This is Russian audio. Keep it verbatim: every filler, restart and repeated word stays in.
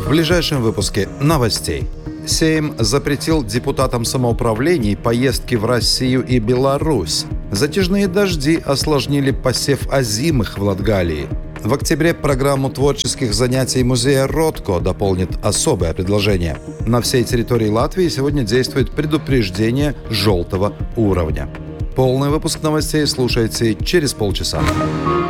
В ближайшем выпуске новостей. Сейм запретил депутатам самоуправлений поездки в Россию и Беларусь. Затяжные дожди осложнили посев озимых в Латгалии. В октябре программу творческих занятий музея Ротко дополнит особое предложение. На всей территории Латвии сегодня действует предупреждение желтого уровня. Полный выпуск новостей слушайте через полчаса.